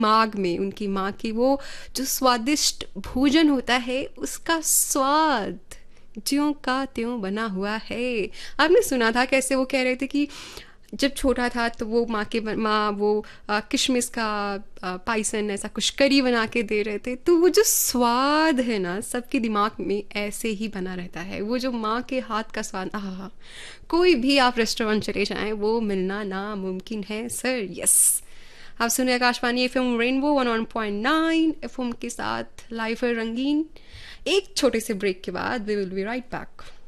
दिमाग में उनकी माँ की वो जो स्वादिष्ट भोजन होता है उसका स्वाद ज्यों का त्यों बना हुआ है। आपने सुना था कैसे वो कह रहे थे कि जब छोटा था तो वो माँ वो किशमिश का पायसन ऐसा कुछ करी बना के दे रहे थे, तो वो जो स्वाद है ना सबके दिमाग में ऐसे ही बना रहता है। वो जो माँ के हाथ का स्वाद, आहा, कोई भी आप रेस्टोरेंट चले जाएं वो मिलना नामुमकिन है सर। यस, आप सुनिए आकाशवाणी एफएम रेनबो 101.9 एफएम के साथ लाइव है रंगीन। एक छोटे से ब्रेक के बाद we will be right back.